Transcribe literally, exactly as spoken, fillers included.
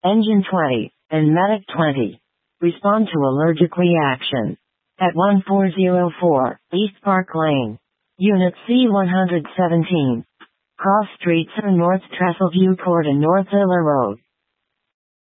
Engine twenty, and Medic twenty. Respond to allergic reaction. At one four zero four, East Park Lane. Unit C one seventeen. Cross Street, Sir North Trestleview Court and North Iller Road.